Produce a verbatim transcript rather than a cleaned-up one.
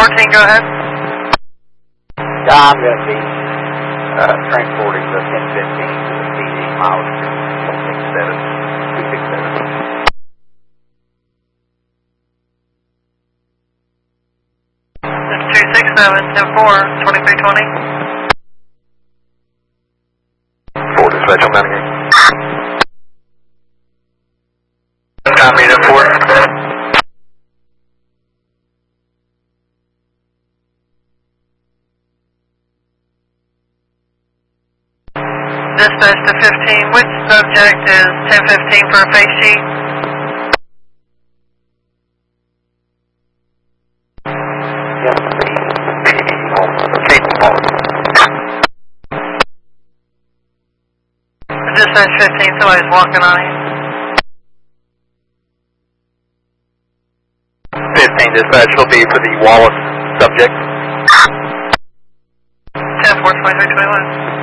fourteen, go ahead. Yeah, I'm going to be uh, transporting the ten fifteen to the P D mileage two six seven. two six seven. It's two six seven, ten four, twenty-three twenty. four dispatch on mounting. Copy, ten four. Dispatch to fifteen, which subject is ten fifteen for a face sheet? Yes, the P D home, the cable home. Dispatch fifteen, somebody's walking on you. fifteen dispatch will be for the Wallace subject. ten four, twenty-three twenty-one.